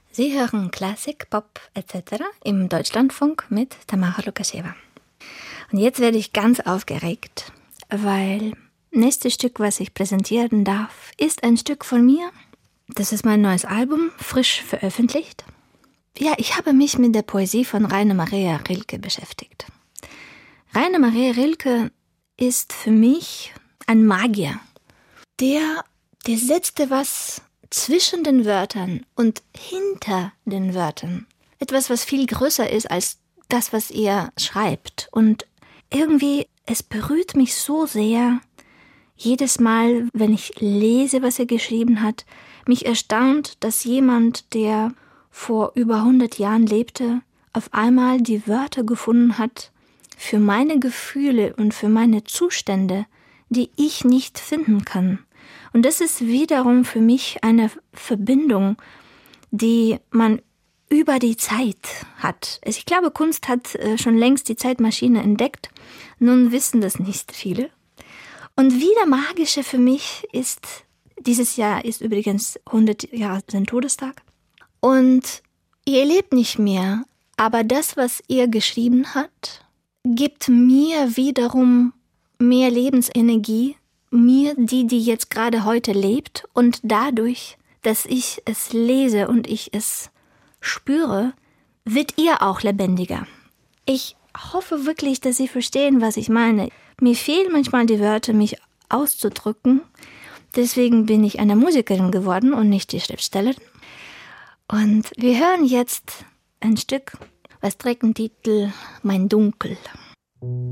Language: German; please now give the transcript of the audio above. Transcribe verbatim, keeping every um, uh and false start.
Sie hören Klassik, Pop et cetera im Deutschlandfunk mit Tamara Lukascheva. Und jetzt werde ich ganz aufgeregt, weil nächstes Stück, was ich präsentieren darf, ist ein Stück von mir. Das ist mein neues Album, frisch veröffentlicht. Ja, ich habe mich mit der Poesie von Rainer Maria Rilke beschäftigt. Rainer Maria Rilke ist für mich ein Magier. Der, der setzte was zwischen den Wörtern und hinter den Wörtern. Etwas, was viel größer ist als das, was er schreibt. Und irgendwie, es berührt mich so sehr, jedes Mal, wenn ich lese, was er geschrieben hat, mich erstaunt, dass jemand, der vor über hundert Jahren lebte, auf einmal die Wörter gefunden hat für meine Gefühle und für meine Zustände, die ich nicht finden kann. Und das ist wiederum für mich eine Verbindung, die man über die Zeit hat. Ich glaube, Kunst hat schon längst die Zeitmaschine entdeckt. Nun wissen das nicht viele. Und wieder Magische für mich ist, dieses Jahr ist übrigens hundert Jahre sein Todestag. Und er lebt nicht mehr, aber das, was er geschrieben hat, gibt mir wiederum mehr Lebensenergie, mir, die, die jetzt gerade heute lebt. Und dadurch, dass ich es lese und ich es spüre, wird ihr auch lebendiger. Ich hoffe wirklich, dass Sie verstehen, was ich meine. Mir fehlen manchmal die Wörter, mich auszudrücken. Deswegen bin ich eine Musikerin geworden und nicht die Schriftstellerin. Und wir hören jetzt ein Stück, was trägt den Titel Mein Dunkel.